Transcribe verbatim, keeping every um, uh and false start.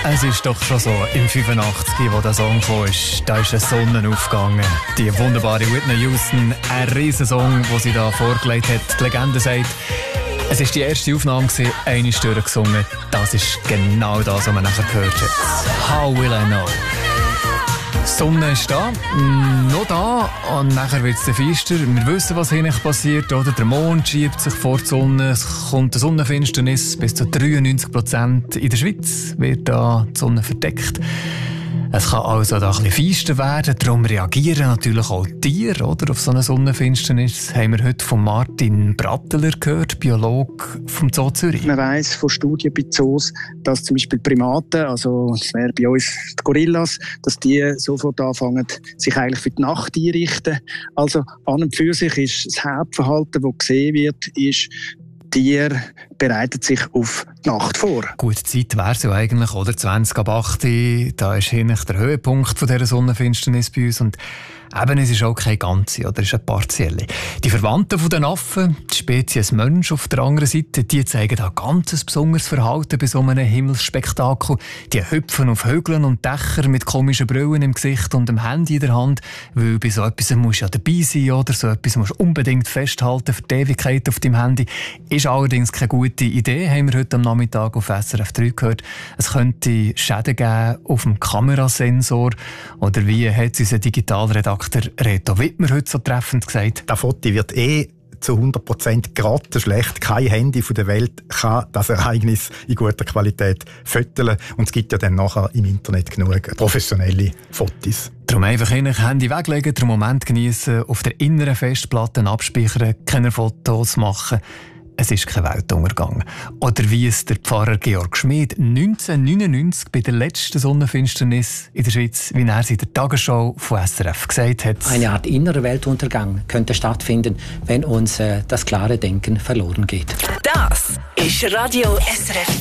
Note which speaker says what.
Speaker 1: Es ist doch schon so, im fünfundachtzig, wo der Song kam, da ist eine Sonne aufgegangen. Die wunderbare Whitney Houston, ein Riesensong, den sie da vorgelegt hat. Die Legende sagt, es war die erste Aufnahme, eine Stunde gesungen. Das ist genau das, was man nachher gehört hat. How will I know? Die Sonne ist da, noch da, und nachher wird es dann finster. Wir wissen, was hier passiert, oder? Der Mond schiebt sich vor die Sonne, es kommt eine Sonnenfinsternis, bis zu dreiundneunzig Prozent in der Schweiz wird da die Sonne verdeckt. Es kann also da ein bisschen feister werden, darum reagieren natürlich auch Tiere, oder? Auf so eine Sonnenfinsternis. Das haben wir heute von Martin Bratteler gehört, Biologe vom Zoo Zürich.
Speaker 2: Man weiss von Studien bei Zoos, dass zum Beispiel Primaten, also das wäre bei uns die Gorillas, dass die sofort anfangen, sich eigentlich für die Nacht einrichten. Also an und für sich ist das Hauptverhalten, das gesehen wird, ist, Tiere bereitet sich auf die Nacht vor.
Speaker 1: Gut, Zeit wäre es ja eigentlich, oder? zwanzig ab acht, da ist hier der Höhepunkt von dieser Sonnenfinsternis bei uns. Und eben, es ist auch keine ganze, oder? Es ist eine partielle. Die Verwandten von den Affen, die Spezies Mensch auf der anderen Seite, die zeigen da ganz besonderes Verhalten bei so einem Himmelsspektakel. Die hüpfen auf Hügeln und Dächer mit komischen Brillen im Gesicht und dem Handy in der Hand, weil bei so etwas musst du ja dabei sein, oder? So etwas musst du unbedingt festhalten für die Ewigkeit auf deinem Handy. Ist allerdings keine gute Idee, haben wir heute am Nachmittag auf S R F drei gehört. Es könnte Schäden geben auf dem Kamerasensor. Oder wie hat unser Digitalredakteur Reto Wittmer heute so treffend gesagt?
Speaker 3: Das Foto wird eh zu hundert Prozent gerade schlecht. Kein Handy der Welt kann das Ereignis in guter Qualität fotografieren. Und es gibt ja dann nachher im Internet genug professionelle Fotos.
Speaker 1: Darum einfach hin, Handy weglegen, den Moment genießen, auf der inneren Festplatte abspeichern, keine Fotos machen. Es ist kein Weltuntergang. Oder wie es der Pfarrer Georg Schmid neunzehnhundertneunundneunzig bei der letzten Sonnenfinsternis in der Schweiz, wie er es in der Tagesschau von S R F gesagt hat.
Speaker 4: Eine Art innerer Weltuntergang könnte stattfinden, wenn uns äh, das klare Denken verloren geht.
Speaker 5: Das ist Radio S R F